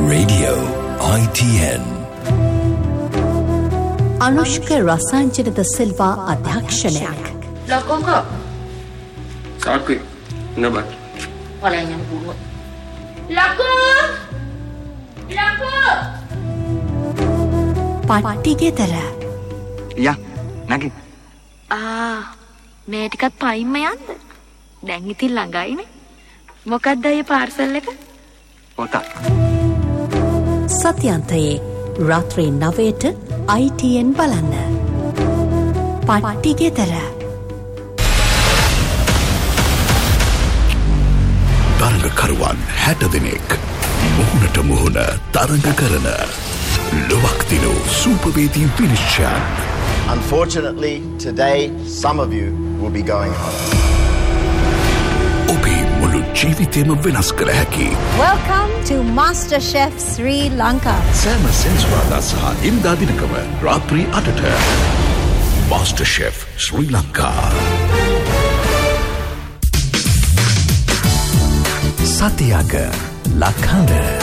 Radio ITN. Anushka රසාංජනද Silva අධ්‍යක්ෂණයක්. ලකෝකෝ. සාක්කේ නබත්. වලයන් පුරුව. ලකෝ. ලකෝ. පට්ටිගෙදර. යා නැගි. මේ ටිකත් පයින්ම යන්න. දැන් ඉතින් ළඟයිනේ. මොකක්ද අය පාර්සල් එක? පොත. සත්‍යන්තයේ රාත්‍රී 9ට ITN බලන්න. පට්ටිගෙදර. තරඟකරුවන් 60 දෙනෙක් මුහුණට මුහුණ තරඟ කරන ලොවක් දිනු සූපවේදී විනිශ්චයන්. Unfortunately, today some of you will be going home. ඔබේ මුළු ජීවිතේම වෙනස් කළ හැකි. Welcome to MasterChef Sri Lanka. සෑම සෙන්සුරාදා සහ ඉරිදා දිනකම රාත්‍රී 8ට MasterChef Sri Lanka. සතියක ලකඳ